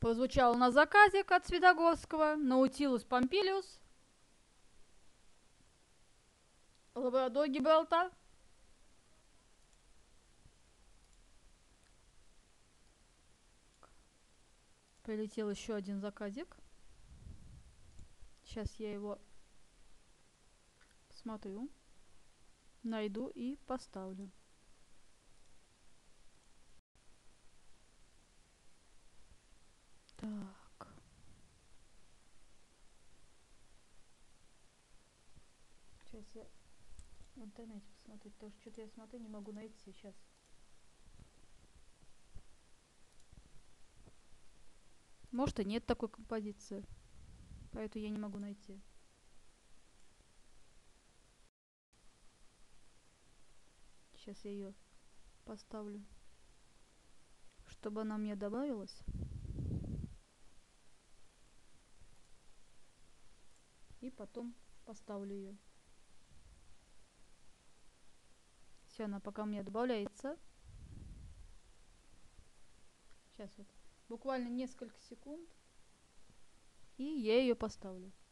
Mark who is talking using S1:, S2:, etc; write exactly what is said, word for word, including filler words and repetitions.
S1: Прозвучал на заказик от Светогорского. Наутилус Помпилиус. Лабрадор Гибралтар. Прилетел еще один заказик. Сейчас я его смотрю, найду и поставлю. Так. Сейчас я в интернете посмотрю, потому что что-то я смотрю, не могу найти сейчас. Может и нет такой композиции, поэтому я не могу найти. Сейчас я ее поставлю, чтобы она мне добавилась. И потом поставлю ее. Все, она пока мне добавляется. Сейчас вот буквально несколько секунд. И я ее поставлю.